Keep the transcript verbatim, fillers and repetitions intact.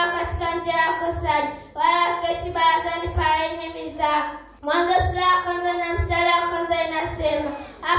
katika njia ya ukosaji, wala kuketi barazani pa wenye mizaha. Mwanzo sura ya kwanza na mstari wa kwanza inasema,